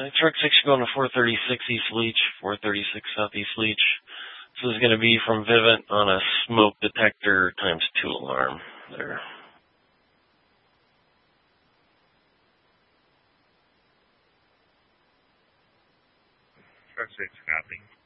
Truck 6 going to 436 East Leach, 436 Southeast Leach. This is going to be from Vivint on a smoke detector ×2 alarm there. Truck 6, copy.